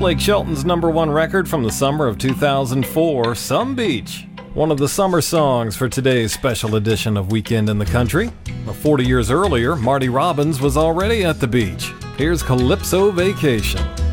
Blake Shelton's #1 record from the summer of 2004, Some Beach. One of the summer songs for today's special edition of Weekend in the Country. 40 years earlier, Marty Robbins was already at the beach. Here's Calypso Vacation.